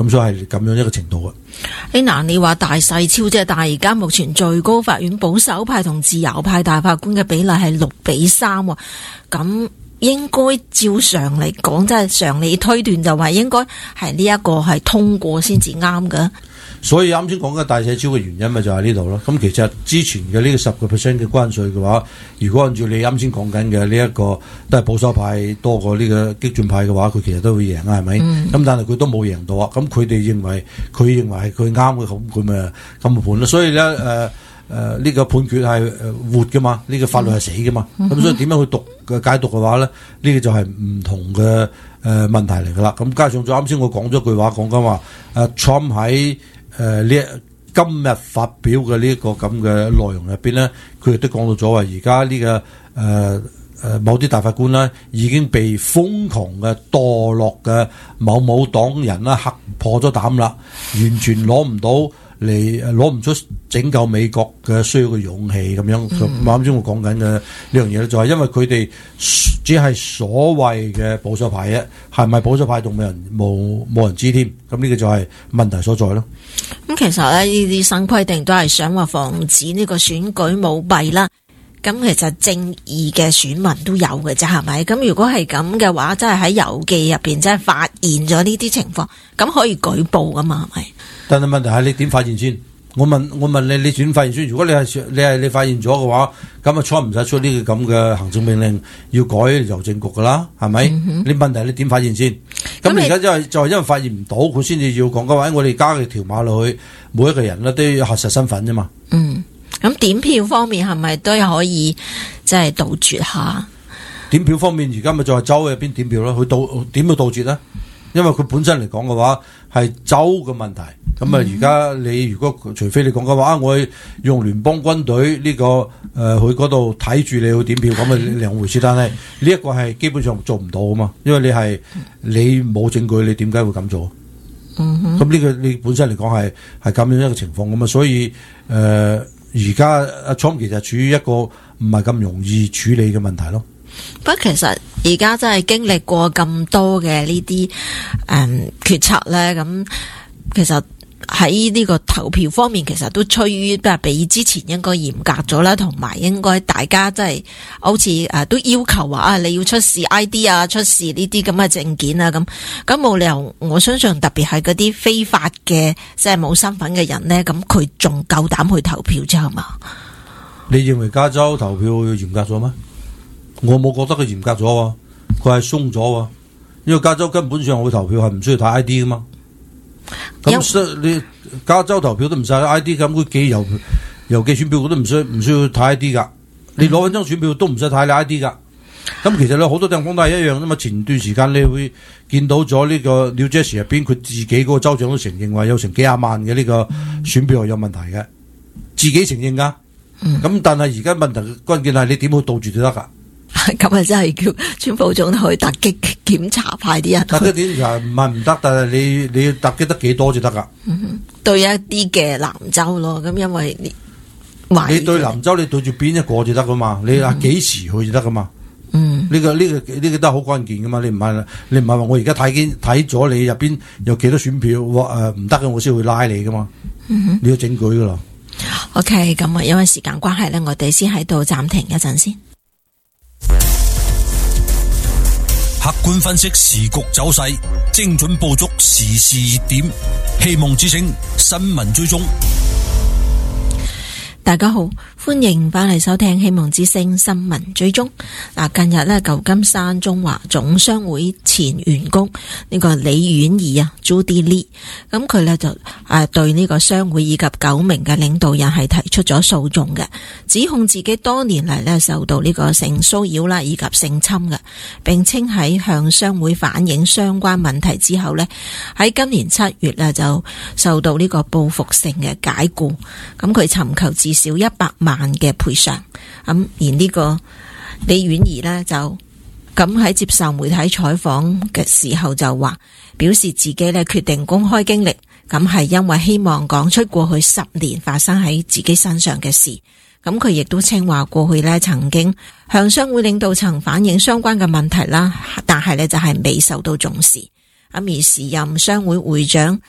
咁所以係咁樣一個程度嘅。 嗱，你話大細超啫，但係而家目前最高法院保守派同自由派大法官嘅比例係6-3，咁應該照常嚟講，即係常理推斷就話應該係呢一個係通過先至啱嘅。 所以啱先講嘅大細超嘅原因咪就喺呢度咯。咁其實之前嘅呢個10% 嘅關稅嘅話，如果按照你啱先講緊嘅呢一個都係保守派多過呢個激進派嘅話，佢其實都會贏啊，係咪？咁但係佢都冇贏到啊。咁佢哋認為係佢啱嘅，咁佢咪咁判咯。所以咧呢個判決係活嘅嘛，呢個法律係死嘅嘛。咁所以點樣去解讀嘅話咧，呢個就係唔同嘅問題嚟噶啦。咁加上咗啱先我講咗句話，講緊話Trump 喺今日發表嘅呢個咁嘅內容入邊咧，佢亦都講到咗話，而家呢個某啲大法官咧已經被瘋狂嘅墮落嘅某黨人啦嚇破咗膽啦，完全攞唔出拯救美國嘅需要嘅勇氣咁樣。啱先我講緊嘅呢樣嘢咧，就係因為佢哋只係所謂嘅保守派啫，係咪保守派仲冇人知添？咁呢個就係問題所在咯。 咁其實咧呢啲新規定都係想話防止呢個選舉舞弊啦。咁其實正義嘅選民都有嘅啫，係咪？咁如果係咁嘅話，真係喺郵寄入邊真係發現咗呢啲情況，咁可以舉報噶嘛？係咪？但係問題係你點發現先？我問你點發現先？如果你發現咗嘅話，咁啊初唔使出呢個咁嘅行政命令，要改郵政局噶啦，係咪？你問題你點發現先？咁而家就係因為發現唔到，佢先至要講嘅話，我哋加嘅條碼落去，每一個人咧都要核實身份啫嘛。咁點票方面係咪都可以即係杜絕下？點票方面而家咪就係州入邊點票咯，佢點去杜絕咧？因為佢本身嚟講嘅話係州嘅問題，咁啊而家你如果除非你講嘅話，我用聯邦軍隊呢個去嗰度睇住你去點票，咁啊兩回事。但係呢一個係基本上做唔到啊嘛，因為你冇證據，你點解會咁做？咁呢個你本身嚟講係咁樣一個情況咁啊，所以而家阿 Trump 其實處於一個唔係咁容易處理嘅問題咯。不過其實而家真係經歷過咁多嘅呢啲決策咧，咁其實喺呢個投票方面，其實都趨於比之前應該嚴格咗啦，同埋應該大家真係好似都要求話你要出示 ID 啊，出示呢啲咁嘅證件啊，咁冇理由，我相信特別係嗰啲非法嘅即係冇身份嘅人咧，咁佢仲夠膽去投票啫，係嘛？你認為加州投票嚴格咗咩？我冇覺得佢嚴格咗喎，佢係鬆咗喎，因為加州根本上去投票係唔需要睇 ID 噶嘛。咁你加州投票都唔使 ID， 咁佢寄郵寄選票都唔需要睇 ID 噶。你攞緊張選票都唔使睇你 ID 噶。咁其實咧好多地方都係一樣啫嘛。前段時間你會見到咗呢個 New Jersey 入邊，佢自己嗰個州長都承認話有成幾廿萬嘅呢個選票係有問題嘅，自己承認噶。咁但係而家問題關鍵係你點去杜絕就得噶。咁啊，真係叫川普總統去突擊檢查派啲人。突擊檢查唔係唔得，但係你要突擊得幾多就得噶。對一啲嘅南州咯，咁因為你對南州，你對住邊一個就得噶嘛？你幾時去就得噶嘛？呢個都係好關鍵噶嘛？你唔係話我而家睇咗你入邊有幾多選票，唔得嘅我先會拉你噶嘛？你要證據噶啦。OK， 咁啊，因為時間關係咧，我哋先喺度暫停一陣先。 客觀分析時局走勢，精準捕捉時事熱點，希望之聲新聞追蹤。 大家好，歡迎翻嚟收聽希望之聲新聞追蹤。近日呢，舊金山中華總商會前員工呢個李婉儀Judy Lee， 咁佢呢就對呢個商會以及9名嘅領導人係提出咗訴訟嘅，指控自己多年嚟呢受到呢個性騷擾啦以及性侵嘅，並稱喺向商會反映相關問題之後呢，喺今年7月呢就受到呢個報復性嘅解僱，咁佢尋求至少100萬嘅賠償。而呢個李婉儀呢，就咁喺接受媒體採訪嘅時候就話，表示自己呢決定公開經歷，咁係因為希望講出過去10年發生喺自己身上嘅事。咁佢亦都稱話過去呢曾經向商會領導層反映相關嘅問題啦，但係呢就係未受到重視。而時任商會會長